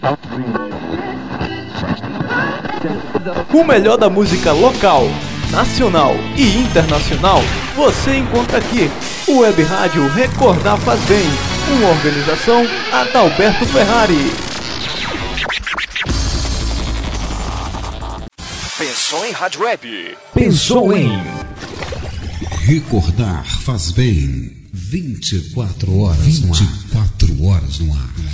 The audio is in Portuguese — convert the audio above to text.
O melhor da música local, nacional e internacional você encontra aqui. O Web Rádio Recordar Faz Bem. Uma organização Adalberto Ferrari. Pensou em Rádio Web? Pensou em Recordar Faz Bem. 24 horas no ar.